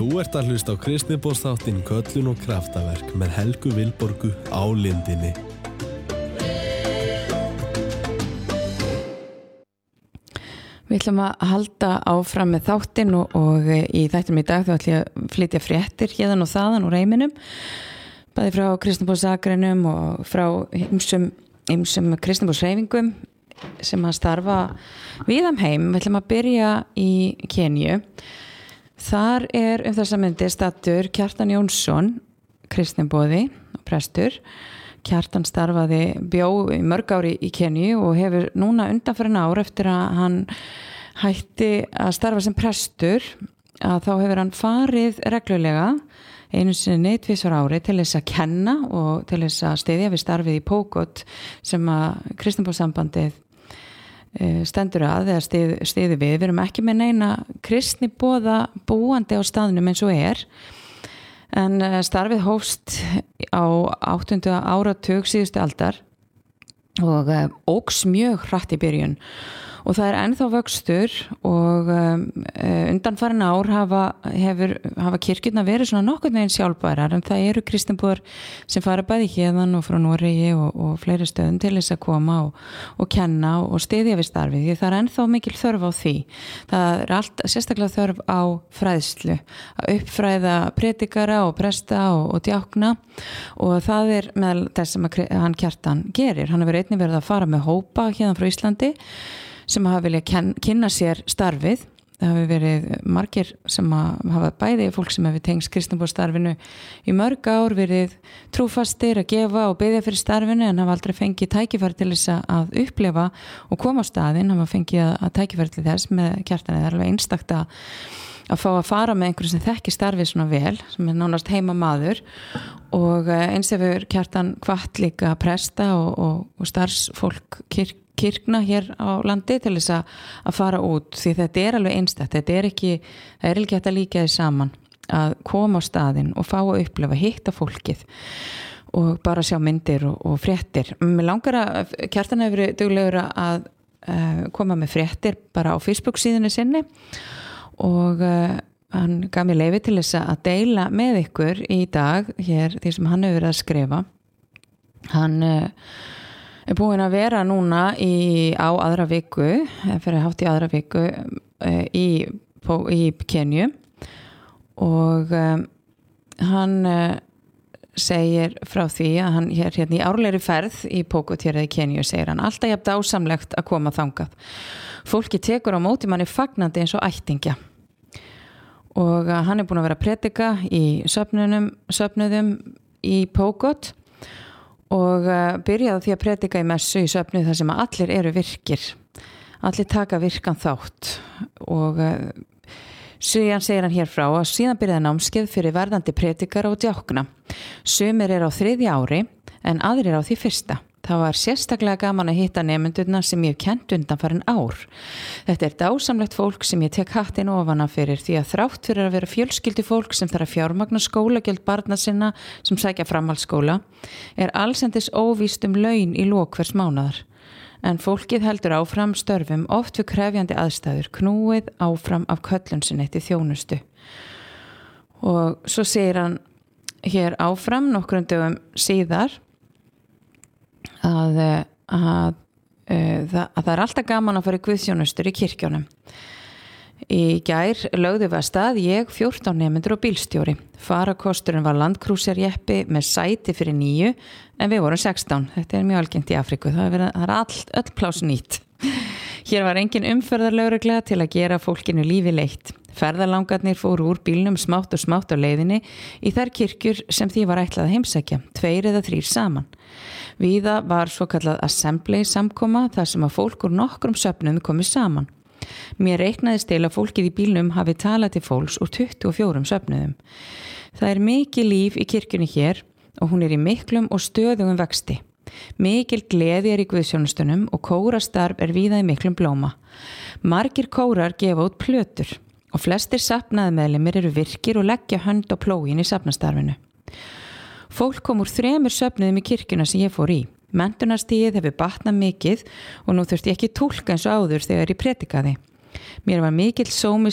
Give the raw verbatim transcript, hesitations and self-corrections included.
Þú ert að hlusta á Kristniboðsþáttinn Köllun og kraftaverk með Helgu Vilborgu á Lindinni. Við ætlum að halda áfram með þáttinn og, og í þættinum í dag þá ætlum ég að flytja fréttir hérðan og þaðan úr heiminum, bæði frá Kristniboðsakreinum og frá ýmsum, ýmsum Kristniboðshreyfingum sem að starfa víðam heim. Við ætlum að byrja í Keníu. Þar er um þessa myndi stattur Kjartan Jónsson, kristniboði og prestur. Kjartan starfaði bjó í mörg ári í Keníu og hefur núna undanfarin ár eftir að hann hætti að starfa sem prestur, að þá hefur hann farið reglulega einu sinni tvisvar ári til þess að kenna og til þess að styðja við starfið í Pokot sem að Kristniboðssambandið stendur að eða stið, stiði við. Við erum ekki með neina kristniboða búandi á staðnum eins og er, en starfið hófst á áttundu áratug síðustu aldar og óx mjög hratt í byrjun og það er ennþá vöxtur og um, undanfarin ár hafa, hefur, hafa kirkjurnar verið svona nokkurn veginn sjálfbærar, en það eru kristniboðar sem fara bæði hérðan og frá Noregi og, og fleiri stöðum til þess að koma og, og kenna og styðja við starfið, því það er ennþá mikil þörf á því. Það er allt sérstaklega þörf á fræðslu, að uppfræða predikara og presta og, og djákna, og það er með þess sem hann Kjartan gerir. Hann hefur einnig verið að fara með hópa hérðan frá Íslandi sem hafa viljað ken, kynna sér starfið. Það hafi verið margir sem hafa bæði fólk sem hefur tengst Kristniboðsstarfinu í mörg ár, verið trúfastir að gefa og biðja fyrir starfinu, en hafa aldrei fengið tækifæri til þess að upplefa og koma á staðinn, hafa fengið að tækifæri til þess með Kjartan. Það er alveg einstakt að að fá að fara með einhverjum sem þekki starfið svona vel, sem er nánast heima maður, og eins hefur Kjartan hvatt líka presta og, og, og starfsfólk kirk kirkna hér á landi til þess að, að fara út, því þetta er alveg einstakt. Þetta er ekki, það er ekki hægt að líka því saman að koma á staðinn og fá að upplifa, hitta fólkið og bara sjá myndir og, og fréttir. Mér langar að Kjartan hefur verið duglegur að uh, koma með fréttir bara á Facebook síðunni sinni og uh, hann gaf mér leyfi til þess að deila með ykkur í dag hér því sem hann hefur verið að skrifa. Hann uh, er búin að vera núna í, á aðra viku, fyrir hátt í aðra viku í, í Keníu og um, hann uh, segir frá því að hann hér hérna í árlegri ferð í Pokot hér í Keníu, segir hann, alltaf jafn dásamlegt að koma þangað. Fólki tekur á móti manni fagnandi eins og ættingja og uh, hann er búin að vera að predika í söfnunum, söfnuðum í Pokot og uh, byrjaði því að predika í messu í söfnuð þar sem allir eru virkir. Allir taka virkan þátt og uh, síðan segir hann hér frá að síðan byrjaði námskeið fyrir verðandi predikara og djákna. Sumir er á þriðja ári en aðrir á því fyrsta. Það var sérstaklega gaman að hitta nemendurna sem ég hef kennt undanfarin ár. Þetta er dásamlegt fólk sem ég tek hattinn ofan af fyrir, því að þrátt fyrir að vera fjölskyldu fólk sem þarf að fjármagna skólagjöld barna sinna sem sækja framhaldsskóla er allsendis óvíst um laun í lok hvers mánaðar. En fólkið heldur áfram störfum oft við krefjandi aðstæður, knúið áfram af köllun sinni til þjónustu. Og svo segir hann hér áfram nokkrum dögum síðar Að, að, að, að það er alltaf gaman að fara í guðsþjónustur í kirkjónum. Í gær lögðu við að stað ég, fjórtán nemendur og bílstjóri. Farakosturinn var landkrúserjeppi með sæti fyrir níu, en við vorum sextán. Þetta er mjög algengt í Afríku. Það er, verið, það er all, öll pláss nýtt. Hér var engin umferðarlögregla til að gera fólkinu lífi leitt. Ferðalangarnir fóru úr bílnum smátt og smátt á leiðinni í þær kirkjur sem því var ætlað að heimsækja, tveir eða þrír saman. Víða var svo kallað assembly samkoma þar sem að fólk úr nokkrum söfnum komið saman. Mér reiknaðist til að fólkið í bílnum hafi talað til fólks úr tuttugu og fjórum söfnuðum. Það er mikið líf í kirkjunni hér og hún er í miklum og stöðugum vexti. Mikil gleði er í guðsþjónustunum og kórastarf er víða í miklum blóma. Margir kórar gefa út plötur og flestir safnaðarmeðlimir eru virkir og leggja hönd á plógin í safnastarfinu. Fólk kom úr þremur söfnuðum í kirkjuna sem ég fór í. Menntunarstigið hefur batnað mikið og nú þurfti ég ekki túlka eins og áður þegar ég predikaði. Mér var mikill sómi